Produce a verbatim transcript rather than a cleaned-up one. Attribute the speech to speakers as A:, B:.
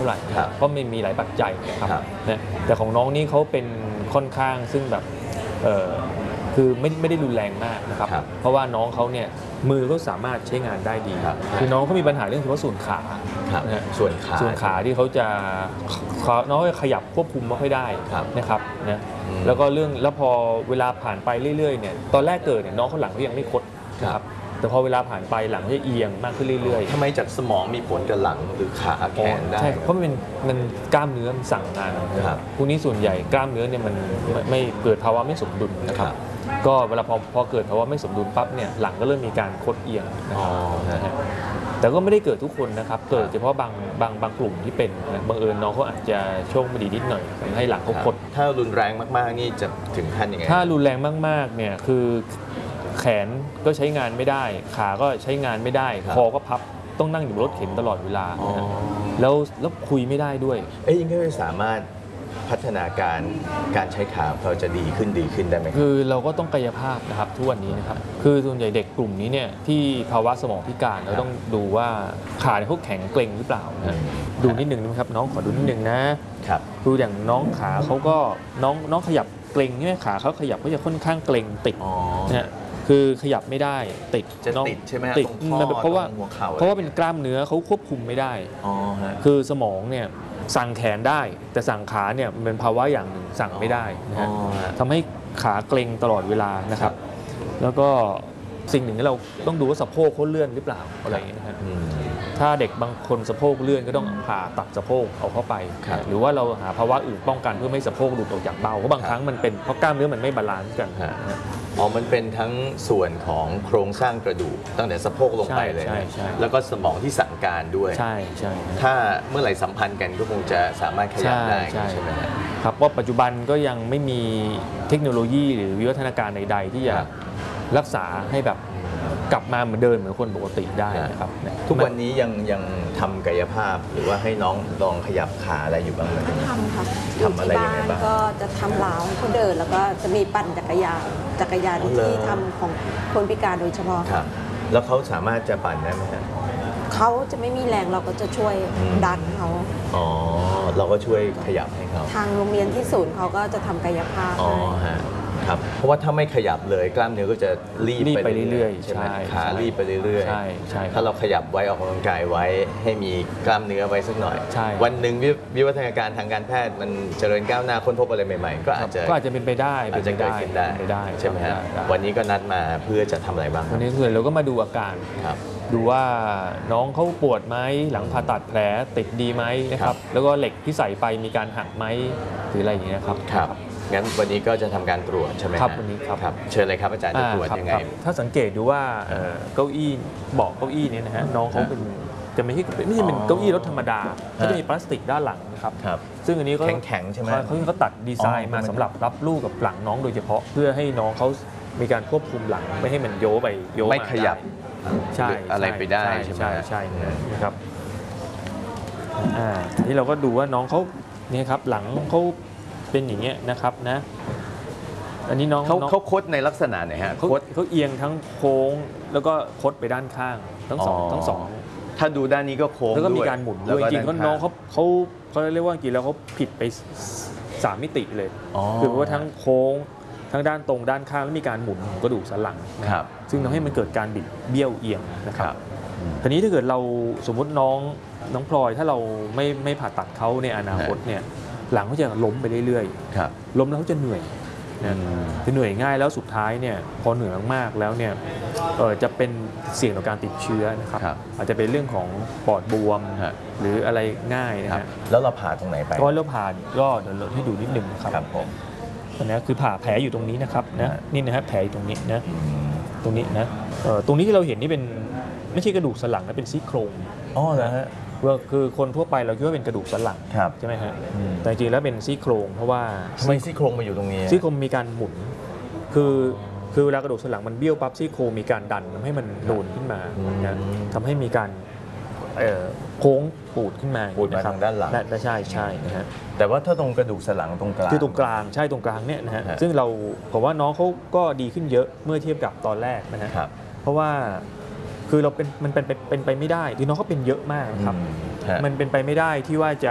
A: าไหร่เพราะมันมีหลายปัจจัยนะครับนะแต่ของน้องนี่เขาเป็นค่อนข้างซึ่งแบบเออคือไม่ไม่ได้รุนแรงมากนะครับเพราะว่าน้องเขาเนี่ยมือก็สามารถใช้งานได้ดีคือน้องเขามีปัญหาเรื่องเฉพาะส่วนขา
B: ส่วนขา
A: ส่วนขาที่เขาจะน้องขยับควบคุมไม่ค่อยได้นะครับนะแล้วก็เรื่องแล้วพอเวลาผ่านไปเรื่อยๆเนี่ยตอนแรกเกิดเนี่ยน้องเขาหลังเขายังไม่คดนะครับแต่พอเวลาผ่านไปหลังจะเอียงมากขึ้นเรื่อย
B: ๆทำไมจากสมองมีผลกับหลังหรือขาแขนได้
A: ใช่เพราะมันเป็นมันกล้ามเนื้อมันสั่งงานนะครับพวกนี้ส่วนใหญ่กล้ามเนื้อเนี่ยมันไม่เกิดภาวะไม่สมดุลนะครับก็เวลาพอพอเกิดภาวะไม่สมดุลปั๊บเนี่ยหลังก็เริ่มมีการคดเอียงนะครับแต่ก็ไม่ได้เกิดทุกคนนะครับเกิดเฉพาะบางบางบางกลุ่มที่เป็นบังเอิญน้องเขาอาจจะโชคไม่ดีนิดหน่อยทำให้หลังเขาคด
B: ถ้ารุนแรงมากๆนี่จะถึงขั้นยังไง
A: ถ้ารุนแรงมากๆเนี่ยคือแขนก็ใช้งานไม่ได้ขาก็ใช้งานไม่ได้คอก็พับต้องนั่งอยู่รถเข็นตลอดเวลาแล้วแล้วคุยไม่ได้ด้วย
B: เอ้ยยังไม่สามารถพัฒนาการการใช้ขาเราจะดีขึ้นดีขึ้นได้ไหม
A: คือเราก็ต้องกายภาพนะครับทุกวันนี้นะครับคือส่วนใหญ่เด็กกลุ่มนี้เนี่ยที่ภาวะสมองพิการเราต้องดูว่าขาเขาแข็งเกร็งหรือเปล่านะดูนิดนึงนะครับน้องขอดูนิดนึงนะครับดูอย่างน้องขาเขาก็น้องน้องขยับเกร็งใช่ไหมขาเขาขยับก็จะค่อนข้างเกร็งติดนะคือขยับไม่ได้ติด
B: จะติดใช่ไหม
A: ติดเพราะว่าเพราะว่าเป็นกล้ามเนื้อเขาควบคุมไม่ได้คือสมองเนี่ยสั่งแขนได้แต่สั่งขาเนี่ยมันเป็นภาวะอย่างหนึ่งสั่งไม่ได้นะฮะทำให้ขาเกร็งตลอดเวลานะครับแล้วก็สิ่งหนึ่งที่เราต้องดูว่าสะโพกเขาเลื่อนหรือเปล่าอะไรอย่างนี้นะครับถ้าเด็กบางคนสะโพกเลื่อนก็ต้องผ่าตัดสะโพกเอาเข้าไปหรือว่าเราหาภาวะอื่นป้องกันเพื่อไม่สะโพกหลุดออกจากเบ้าเพราะบางครั้งมันเป็นเพราะกล้ามเนื้อมันไม่บาลานซ์กัน
B: อ๋อมันเป็นทั้งส่วนของโครงสร้างกระดูกตั้งแต่สะโพกลงไปเลยแล้วก็สมองที่สั่งการด้วย
A: ใช่ใช่
B: ถ้าเมื่อไหร่สัมพันธ์กันก็คงจะสามารถขยับได้ใช่ไหม
A: ครับว่าปัจจุบันก็ยังไม่มีเทคโนโลยีหรือวิวัฒนาการใดๆที่จะรักษาให้แบบกลับมาเหมือนเดิมเหมือนคนปกติได้นะครับ
B: ทุกวันนี้ยังยังทำกายภาพหรือว่าให้น้องลองขยับขาอะไรอยู่บ้างไหม
C: ทำค่ะ
B: ทำอะไรยังไงบ้าง
C: ก็จะทำล้าวให้เขาเดินแล้วก็จะมีปั่นจักรยานจักรยานที่ทำของคนพิการโดยเฉพาะ
B: ครับแล้วเขาสามารถจะปั่นได้ไหมครับ
C: เขาจะไม่มีแรงเราก็จะช่วยดันเขา
B: อ๋อเราก็ช่วยขยับให้เขา
C: ทางโรงเรียนที่ศูนย์เขาก็จะทำกายภาพ
B: อ๋อฮะครับเพราะว่าถ้าไม่ขยับเลยกล้ามเนื้อก็จะรีบ
A: ไปเรื่อยๆ
B: ใช่ไหมขารีบไปเรื่อย
A: ๆใช่ใช่
B: ถ้าเราขยับไว้ออกกำลังกายไว้ให้มีกล้ามเนื้อไว้สักหน่อยวันหนึ่งวิวัฒนาการทางการแพทย์มันเจริญก้าวหน้าค้นพบอะไรใหม่ๆก็อาจจะ
A: ก็อาจจะเป็นไปได้
B: อาจจะเกิดขึ้นได้ใช่ไหมฮะวันนี้ก็นัดมาเพื่อจะทำอะไรบ้าง
A: วันนี้คือเราก็มาดูอาการดูว่าน้องเขาปวดไหมหลังผ่าตัดแผลติดดีไหมนะครับแล้วก็เหล็กที่ใส่ไปมีการหักไหมหรืออะไรอย่างเงี้ยครับ
B: งั้นวันนี้ก็จะทำการตรวจใช่ไหม
A: ครับวันนี้ครับ
B: เชิญเลยครับอาจารย์จะตรวจยังไง
A: ถ้าสังเกตดูว่าเก้าอี้เบาะเก้าอี้เนี่ยนะฮะน้องเขาเป็นจะไม่ใช่ไม่ใช่เป็นเก้าอี้รถธรรมดาเขาจะมีพลาสติกด้านหลังนะครับซึ่งอันนี้ก็
B: แข็งๆใช่ไหม
A: เขาเขาตัดดีไซน์มาสำหรับรับลูกกับหลังน้องโดยเฉพาะเพื่อให้น้องเขามีการควบคุมหลังไม่ให้มันโยไปโย
B: ไม่ขยับ
A: ใช่
B: อะไรไปได้ใช่ไหม
A: ใช่นะครับอ่าที่เราก็ดูว่าน้องเขาเนี่ยครับหลังเขาเป็นอย่างเงี้ยนะครับนะอันนี้น้อง
B: เขาเขาคดในลักษณะไหนฮะ
A: เขาเขาเอียงทั้งโค้งแล้วก็คดไปด้านข้างทั้งสองทั้งสอง
B: ถ้าดูด้านนี้ก็โค้ง
A: แล้วก็มีการหมุนด้วยจริงๆก็น้องเขาเขาเขาเรียกว่าจริงแล้วเขาผิดไปสามมิติเลยคือว่าทั้งโค้งทั้งด้านตรงด้านข้างแล้วมีการหมุนกระดูกสันหลัง
B: นะครับ
A: ซึ่งทำให้มันเกิดการบิดเบี้ยวเอียงนะครับทีนี้ถ้าเกิดเราสมมติน้องน้องพลอยถ้าเราไม่ไม่ผ่าตัดเขาในอนาคตเนี่ยหลังเขาจะล้มไปเรื่อยๆล้มแล้วเขาจะเหนื่อยจะเหนื่อยง่ายแล้วสุดท้ายเนี่ยพอเหนื่อยมากๆแล้วเนี่ยจะเป็นเสี่ยงต่อการติดเชื้อนะครับอาจจะเป็นเรื่องของปอดบวมหรืออะไรง่ายนะฮะ
B: แล้วเราผ่าตรงไหนไป
A: ก็เราผ่าก็เดี๋ยวเราให้ดูนิดนึงครับ
B: ผม
A: อันนี้คือผ่าแผลอยู่ตรงนี้นะครับนะนี่นะครับแผลอยู่ตรงนี้นะตรงนี้นะตรงนี้ที่เราเห็นนี่เป็นไม่ใช่กระดูกสันหลังนะเป็นซี่โครง
B: อ๋อเหรอฮะ
A: คือคนทั่วไปเราคิดว่าเป็นกระดูกสันหลังใช่ไหมฮะแต่จริงๆแล้วเป็นซี่โครงเพราะว่า
B: ทำไมซี่โครงมาอยู่ตรงนี้
A: ซี่โครงมีการหมุนคือคือเวลากระดูกสันหลังมันเบี้ยวปั๊บซี่โครงมีการดันทำให้มันโดนขึ้นมานะทำให้มีการโค้งปูดขึ้นมา
B: ปูดมาทางด้านหลัง
A: ใช่ใช่นะฮะ
B: แต่ว่าถ้าตรงกระดูกสันหลังตรงกลาง
A: คือตรงกลางใช่ตรงกลางเนี่ยนะฮะซึ่งเราผมว่าน้องเขาก็ดีขึ้นเยอะเมื่อเทียบกับตอนแรกนะฮะเพราะว่าคือเราเป็นมันเป็นเป็นไปไม่ได้คือน้องเขาเป็นเยอะมากครับมันเป็นไปไม่ได้ที่ว่าจะ